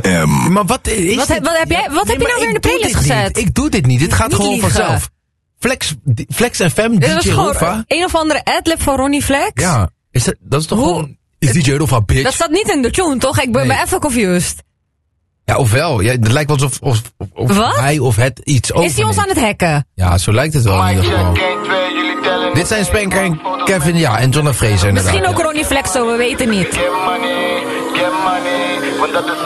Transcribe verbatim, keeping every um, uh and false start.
M. Maar wat is Wat, heb, wat heb jij, wat Nee, heb je nou maar weer in de ik doe playlist dit gezet? niet. Ik doe dit niet. Dit gaat Niet gewoon liegen. vanzelf. Flex, Flex F M, Dit was D J gewoon Roffa. een of andere adlib van Ronnie Flex. Ja, is dat, dat is toch Hoe- gewoon... Is D J Roffa, bitch? Dat staat niet in de tune, toch? Ik ben Nee. me even confused. Ja, ofwel. Ja, het lijkt wel alsof of, of, of Wat? hij of het iets over. Is hij ons aan het hacken? Ja, zo lijkt het wel in ieder geval. Dit zijn Spanker en Kevin, ja, en John Fraser inderdaad. Misschien ook Ronnie Flex, zo, we weten niet. Get money, get money, want dat is